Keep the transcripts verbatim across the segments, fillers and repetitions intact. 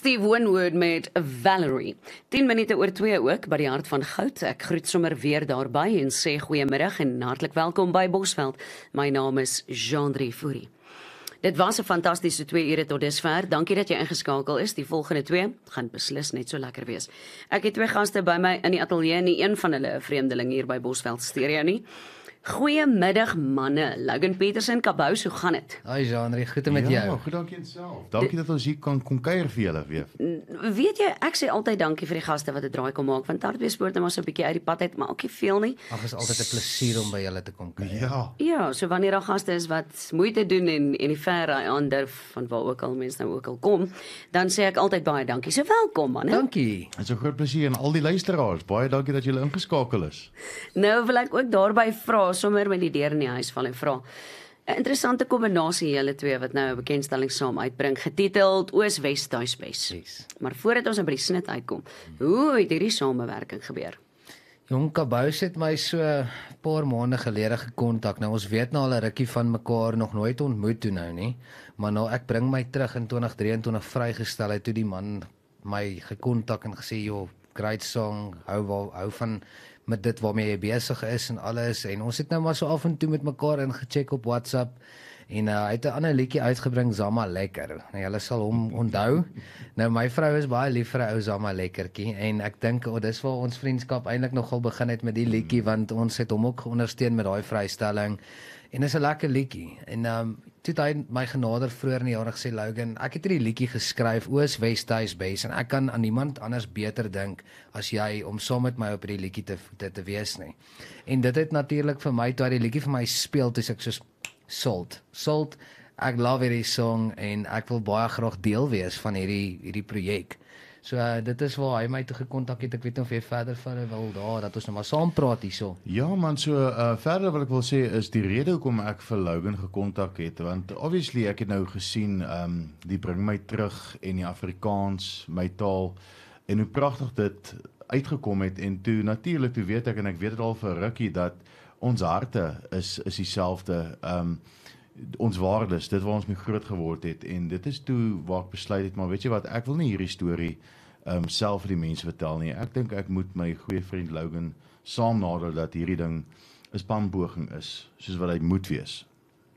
Steve Winwood met Valerie. tien minute oor twee ook, by die hart van goud. Ek groet sommer weer daarby en sê goeiemiddag en hartlik welkom by Bosveld. My naam is Jean-Drie Fourie. Dit was 'n fantastiese twee ure tot dusver. Dankie dat jy ingeskakel is. Die volgende twee gaan beslis net so lekker wees. Ek het twee gaste by my in die ateljee, nie een van hulle 'n vreemdeling hier by Bosveld Stereo nie. Goeiemiddag manne, Logan Petersen, Kabous, hoe gaan dit? Hi Jean-Drie, goed met ja, jou. goed, dankie en self. Dankie dat ons hier kan kom kuier vir julle weer. Weet jy, ek sê altyd dankie vir die gaste wat 'n draai kom maak, want Hartbeespoort nou maar so 'n bietjie uit die pad uit, maar ook nie veel nie. Ag, is altyd 'n plesier om by julle te kom kuier. Ja. Ja, so wanneer daar gaste is wat moeite doen en en die ver ry aandurf van waar ook al mense nou ook al kom, dan sê ek altyd baie dankie. So welkom man. Dankie. Dit is 'n groot plesier aan al die luisteraars. Baie dankie dat julle ingeskakel is. Nou wil ek ook daarby vra, sommer met die deur in die huis val en vra. 'n Interessante kombinasie julle twee wat nou 'n bekendstelling saam uitbring, getiteld Oos-Wes Tuisbes. Yes. Maar voordat ons nou by die snit uitkom, hoe het hierdie samewerking gebeur? Jong Kabous het my so 'n paar maande gelede gekontak. Nou ons weet nou al 'n rukkie van mekaar, nog nooit ontmoet toe nou nie, maar nou ek bring my terug in twintig drieëntwintig vrygestel het toe die man my gekontak en gesê, "Joh, great song, hou wel, hou van met dit waarmee jy besig is en alles." En ons het nou maar so af en toe met mekaar ingecheck op WhatsApp. En uh, hy het 'n ander liedjie uitgebring, Zama Lekker. Nou julle sal hom onthou. Nou my vrou is baie lief vir 'n ou Zama Lekkertjie en ek dink oh, dis waar ons vriendskap eintlik nogal begin het met die liedjie, want ons het hom ook geondersteun met daai vrystelling. En dis 'n lekker liedjie. En um, toe het hy my genader vroeër in die jaar gesê, "Logan, ek het hierdie liedjie geskryf, Oos-Wes Tuisbes, en ek kan aan niemand anders beter dink as jy om saam met my op hierdie liedjie te, te te wees nie." En dit het natuurlik vir my, toe hy die liedjie vir my speel, toe ek soos Salt. Salt, ek love hierdie song en ek wil baie graag deel wees van hierdie hierdie projek. So uh, dit is waar hy my toe gekontak het. Ek weet nie of jy verder van wil daar dat ons nou maar saam praat hierso. Ja man, so uh, verder wat ek wil sê is die rede hoekom ek vir Logan gekontak het, want obviously ek het nou gesien um, die bring my terug en die Afrikaans, my taal, en hoe pragtig dit uitgekom het, en toe natuurlik, toe weet ek, en ek weet dit al vir rukkie, dat ons harte is, is dieselfde, um, ons waardes, dit waar ons mee groot geword het, en dit is toe waar ek besluit het, maar weet jy wat, ek wil nie hierdie storie um, self vir die mense vertel nie, ek dink ek moet my goeie vriend Logan saam nader dat hierdie ding 'n spanpoging is, soos wat hy moet wees.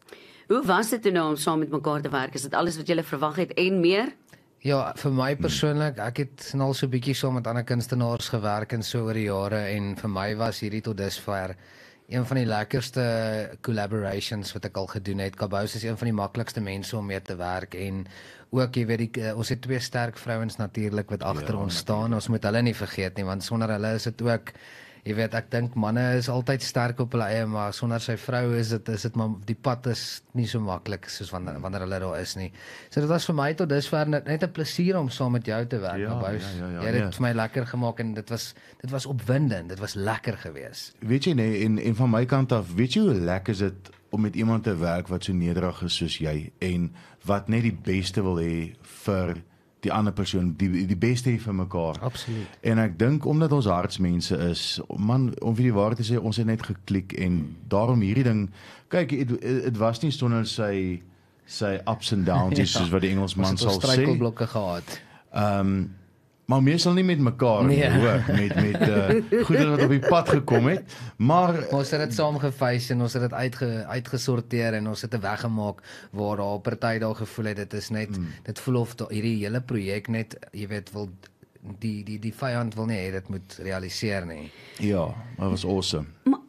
Hoe was dit toe nou om saam met mekaar te werk? Is dit alles wat julle verwag het en meer? Ja, vir my persoonlik, ek het nou so 'n bietjie saam met ander kunstenaars gewerk en so oor die jare, en vir my was hierdie tot dusver een van die lekkerste collaborations wat ek al gedoen het. Kabous is een van die maklikste mense om mee te werk, en ook, jy weet, die, ons het twee sterk vrouens natuurlik wat agter ja, ons staan, ons moet hulle nie vergeet nie, want sonder hulle is dit ook, jy weet, ek dink manne is altyd sterk op hulle eie, maar sonder sy vrou is dit, is dit maar, die pad is nie so maklik soos wanneer, wanneer hulle daar is nie. So dit was vir my tot dusver net, net 'n plesier om saam met jou te werk, Ja, Kabous. ja, ja, ja, Jy het dit nee. vir my lekker gemaak, en dit was, dit was opwindend, dit was lekker geweest. Weet jy nee, en, en van my kant af, weet jy hoe lekker is dit om met iemand te werk wat so nederig is soos jy, en wat net die beste wil hê vir die ander persoon, die, die beste hê vir mekaar. Absoluut. En ek dink, omdat ons hartsmense is, man, om vir die waarheid te sê, ons het net geklik, en daarom hierdie ding, kyk, het was nie sonder sy, sy ups and downs, ja, soos wat die Engelsman sal sê. Ons het struikelblokke gehad. Um, maar meestal nie met mekaar, nee. hoor, met, met uh, goedere wat op die pad gekom het, maar Ons het dit saam gefeis en ons het dit uitge, uitgesorteer en ons het dit weggemaak waar daar party daar gevoel het, dit is net, mm. dit voel of da, hierdie hele projek net, jy weet, wil die die die vyand wil nie hê dit moet realiseer nie. Ja, dat was awesome. Maar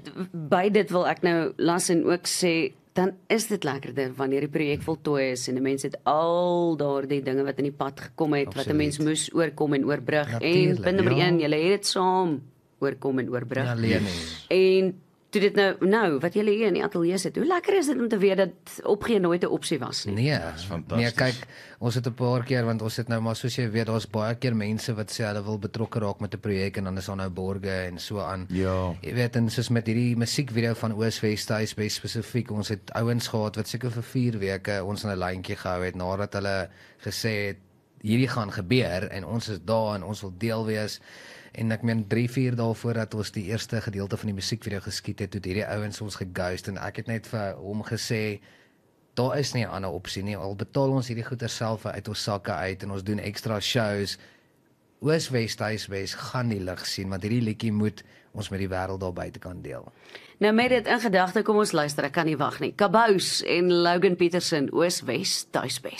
by dit wil ek nou las en ook sê, dan is dit lekkerder wanneer die projek voltooi is en die mense het al daardie dinge wat in die pad gekom het, Absoluut. wat 'n mens moes oorkom en oorbrug. Natuurlijk, En punt nommer ja. een, julle het dit saam oorkom en oorbrug. Ja, alleen nie. En toe dit nou, nou, wat julle hier in die ateljee sit, hoe lekker is dit om te weet dat opgee nooit 'n opsie was nie? Nee, fantasties. nee, kyk, ons het 'n paar keer, want ons het nou maar soos jy weet, daar's baie keer mense wat sê hulle wil betrokke raak met 'n projek en dan is daar nou borge en so aan. Ja. Jy weet, en soos met hierdie musiekvideo van Oos-Wes Tuisbes spesifiek, ons het ouens gehad wat seker vir vier weke ons in 'n lyntjie gehou het nadat hulle gesê het hierdie gaan gebeur en ons is daar en ons wil deel wees. En ek meen drie, vier dae voordat ons die eerste gedeelte van die musiekvideo geskiet het, het hierdie ouens ons geghost en ek het net vir hom gesê, daar is nie 'n ander opsie nie. Al betaal ons hierdie goeder self uit ons sakke uit en ons doen ekstra shows. Oos, Wes, Tuis, Wes gaan die lig sien, want hierdie liedjie moet ons met die wêreld daar buite kan deel. Nou met dit in gedagte, kom ons luister, ek kan nie wag nie. Kabous en Logan Peterson, Oos, Wes, Tuis, Wes.